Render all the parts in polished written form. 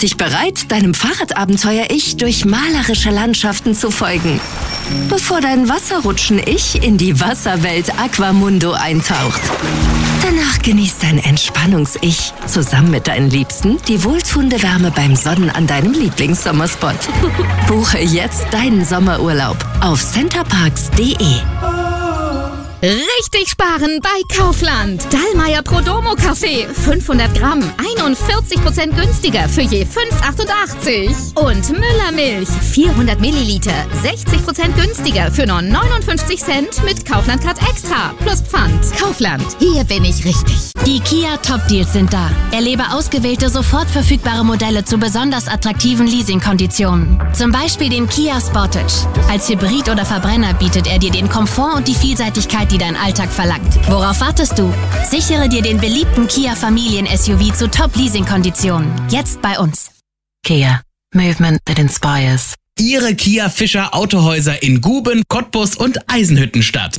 dich bereit, deinem Fahrradabenteuer-Ich durch malerische Landschaften zu folgen, bevor dein Wasserrutschen-Ich in die Wasserwelt Aquamundo eintaucht. Danach genießt dein Entspannungs-Ich zusammen mit deinen Liebsten die wohltuende Wärme beim Sonnen an deinem Lieblingssommerspot. Buche jetzt deinen Sommerurlaub auf centerparks.de. Richtig sparen bei Kaufland. Dallmayr Prodomo Kaffee 500 Gramm 41% günstiger für je 5,88. Und Müller Milch 400 Milliliter 60% günstiger für nur 59 Cent mit Kaufland Card Extra plus Pfand. Kaufland, hier bin ich richtig. Die Kia Top Deals sind da. Erlebe ausgewählte, sofort verfügbare Modelle zu besonders attraktiven Leasingkonditionen. Zum Beispiel den Kia Sportage. Als Hybrid oder Verbrenner bietet er dir den Komfort und die Vielseitigkeit, die dein Alltag verlangt. Worauf wartest du? Sichere dir den beliebten Kia Familien-SUV zu Top-Leasing-Konditionen. Jetzt bei uns. Kia. Movement that inspires. Ihre Kia Fischer Autohäuser in Guben, Cottbus und Eisenhüttenstadt.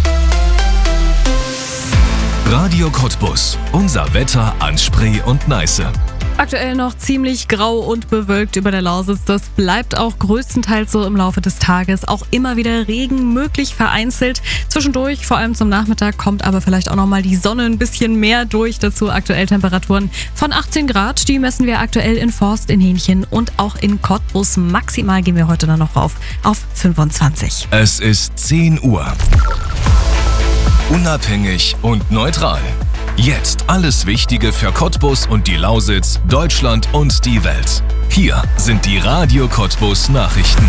Radio Cottbus. Unser Wetter an Spree und Neiße. Aktuell noch ziemlich grau und bewölkt über der Lausitz. Das bleibt auch größtenteils so im Laufe des Tages. Auch immer wieder Regen, möglich vereinzelt. Zwischendurch, vor allem zum Nachmittag, kommt aber vielleicht auch nochmal die Sonne ein bisschen mehr durch. Dazu aktuell Temperaturen von 18 Grad. Die messen wir aktuell in Forst, in Hähnchen und auch in Cottbus. Maximal gehen wir heute dann noch rauf auf 25. Es ist 10 Uhr. Unabhängig und neutral. Jetzt alles Wichtige für Cottbus und die Lausitz, Deutschland und die Welt. Hier sind die Radio Cottbus Nachrichten.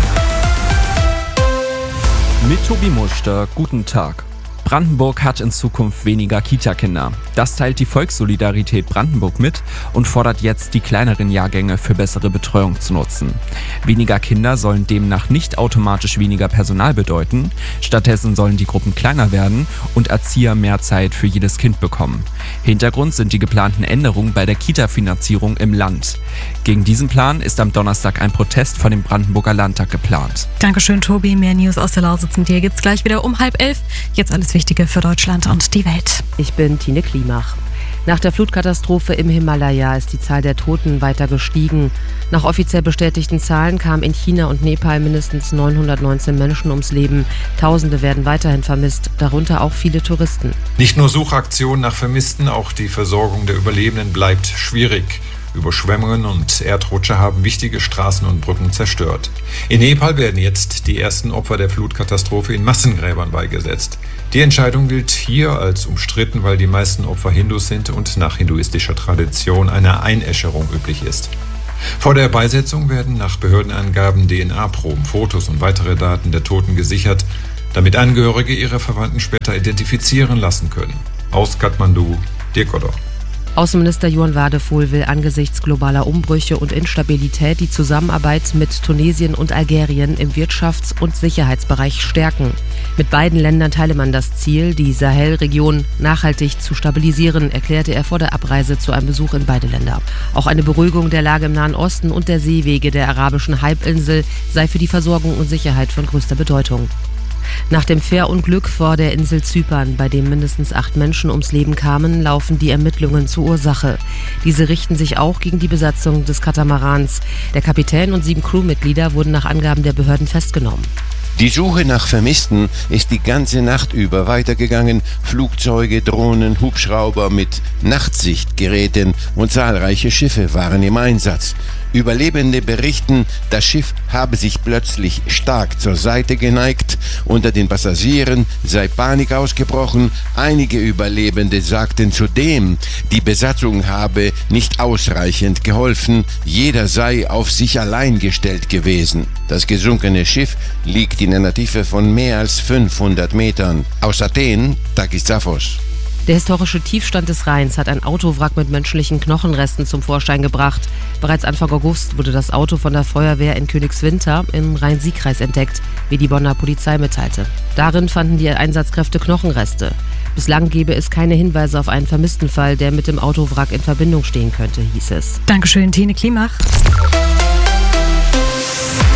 Mit Tobi Muster, guten Tag. Brandenburg hat in Zukunft weniger Kita-Kinder. Das teilt die Volkssolidarität Brandenburg mit und fordert jetzt, die kleineren Jahrgänge für bessere Betreuung zu nutzen. Weniger Kinder sollen demnach nicht automatisch weniger Personal bedeuten. Stattdessen sollen die Gruppen kleiner werden und Erzieher mehr Zeit für jedes Kind bekommen. Hintergrund sind die geplanten Änderungen bei der Kita-Finanzierung im Land. Gegen diesen Plan ist am Donnerstag ein Protest vor dem Brandenburger Landtag geplant. Dankeschön, Tobi. Mehr News aus der Lausitz und dir gibt's gleich wieder um 10:30. Jetzt alles Wichtige für Deutschland und die Welt. Ich bin Tine Klimach. Nach der Flutkatastrophe im Himalaya ist die Zahl der Toten weiter gestiegen. Nach offiziell bestätigten Zahlen kamen in China und Nepal mindestens 919 Menschen ums Leben. Tausende werden weiterhin vermisst, darunter auch viele Touristen. Nicht nur Suchaktionen nach Vermissten, auch die Versorgung der Überlebenden bleibt schwierig. Überschwemmungen und Erdrutsche haben wichtige Straßen und Brücken zerstört. In Nepal werden jetzt die ersten Opfer der Flutkatastrophe in Massengräbern beigesetzt. Die Entscheidung gilt hier als umstritten, weil die meisten Opfer Hindus sind und nach hinduistischer Tradition eine Einäscherung üblich ist. Vor der Beisetzung werden nach Behördenangaben DNA-Proben, Fotos und weitere Daten der Toten gesichert, damit Angehörige ihre Verwandten später identifizieren lassen können. Aus Kathmandu, Dirk Odor. Außenminister Johann Wadephol will angesichts globaler Umbrüche und Instabilität die Zusammenarbeit mit Tunesien und Algerien im Wirtschafts- und Sicherheitsbereich stärken. Mit beiden Ländern teile man das Ziel, die Sahelregion nachhaltig zu stabilisieren, erklärte er vor der Abreise zu einem Besuch in beide Länder. Auch eine Beruhigung der Lage im Nahen Osten und der Seewege der arabischen Halbinsel sei für die Versorgung und Sicherheit von größter Bedeutung. Nach dem Fährunglück vor der Insel Zypern, bei dem mindestens 8 Menschen ums Leben kamen, laufen die Ermittlungen zur Ursache. Diese richten sich auch gegen die Besatzung des Katamarans. Der Kapitän und 7 Crewmitglieder wurden nach Angaben der Behörden festgenommen. Die Suche nach Vermissten ist die ganze Nacht über weitergegangen. Flugzeuge, Drohnen, Hubschrauber mit Nachtsichtgeräten und zahlreiche Schiffe waren im Einsatz. Überlebende berichten, das Schiff habe sich plötzlich stark zur Seite geneigt. Unter den Passagieren sei Panik ausgebrochen. Einige Überlebende sagten zudem, die Besatzung habe nicht ausreichend geholfen. Jeder sei auf sich allein gestellt gewesen. Das gesunkene Schiff liegt in einer Tiefe von mehr als 500 Metern. Aus Athen, Takis Zaphos. Der historische Tiefstand des Rheins hat ein Autowrack mit menschlichen Knochenresten zum Vorschein gebracht. Bereits Anfang August wurde das Auto von der Feuerwehr in Königswinter im Rhein-Sieg-Kreis entdeckt, wie die Bonner Polizei mitteilte. Darin fanden die Einsatzkräfte Knochenreste. Bislang gebe es keine Hinweise auf einen Vermisstenfall, der mit dem Autowrack in Verbindung stehen könnte, hieß es. Dankeschön, Tine Klimach.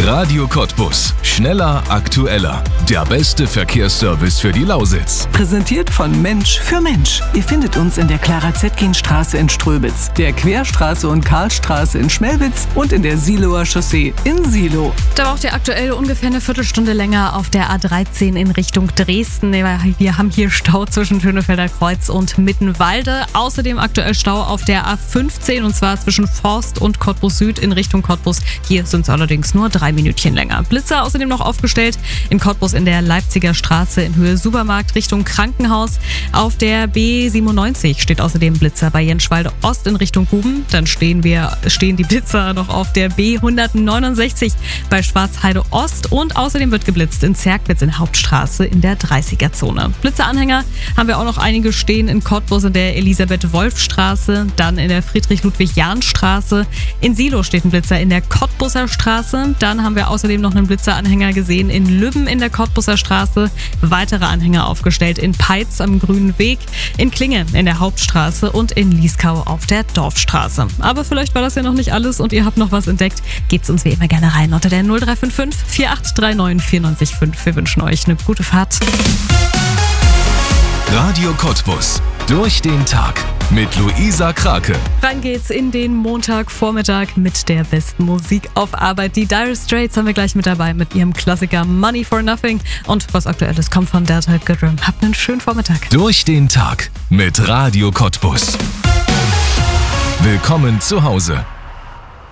Radio Cottbus. Schneller, aktueller. Der beste Verkehrsservice für die Lausitz. Präsentiert von Mensch für Mensch. Ihr findet uns in der Clara-Zetkin-Straße in Ströbitz, der Querstraße und Karlstraße in Schmelwitz und in der Siloer Chaussee in Silo. Da braucht ihr aktuell ungefähr eine Viertelstunde länger auf der A13 in Richtung Dresden. Wir haben hier Stau zwischen Schönefelder Kreuz und Mittenwalde. Außerdem aktuell Stau auf der A15 und zwar zwischen Forst und Cottbus Süd in Richtung Cottbus. Hier sind es allerdings nur 3 Minütchen länger. Blitzer außerdem noch aufgestellt in Cottbus in der Leipziger Straße in Höhe Supermarkt Richtung Krankenhaus. Auf der B97 steht außerdem Blitzer bei Jenschwalde Ost in Richtung Guben. Dann stehen die Blitzer noch auf der B169 bei Schwarzheide Ost und außerdem wird geblitzt in Zerkwitz in Hauptstraße in der 30er-Zone. Blitzeranhänger haben wir auch noch einige stehen in Cottbus in der Elisabeth-Wolf-Straße, dann in der Friedrich-Ludwig-Jahn-Straße. In Silo steht ein Blitzer in der Cottbuser Straße. Dann haben wir außerdem noch einen Blitzeranhänger gesehen in Lübben in der Cottbuser Straße. Weitere Anhänger aufgestellt in Peitz am Grünen Weg, in Klinge in der Hauptstraße und in Lieskau auf der Dorfstraße. Aber vielleicht war das ja noch nicht alles und ihr habt noch was entdeckt. Gebt's uns wie immer gerne rein unter der 0355 4839 94,5. Wir wünschen euch eine gute Fahrt. Radio Cottbus. Durch den Tag mit Luisa Krake. Rein geht's in den Montagvormittag mit der besten Musik auf Arbeit. Die Dire Straits haben wir gleich mit dabei mit ihrem Klassiker Money for Nothing. Und was Aktuelles kommt von Delta Goodrum. Habt einen schönen Vormittag. Durch den Tag mit Radio Cottbus. Willkommen zu Hause.